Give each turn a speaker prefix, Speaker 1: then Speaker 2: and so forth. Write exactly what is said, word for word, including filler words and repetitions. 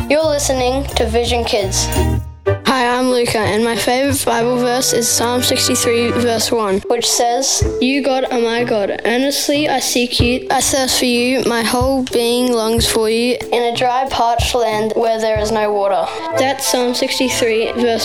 Speaker 1: You're listening to Vision Kids.
Speaker 2: Hi, I'm Luca, and my favourite Bible verse is Psalm sixty-three, verse one,
Speaker 1: which says,
Speaker 2: "You, God, are my God. Earnestly I seek you. I thirst for you. My whole being longs for you
Speaker 1: in a dry, parched land where there is no water."
Speaker 2: That's Psalm sixty-three, verse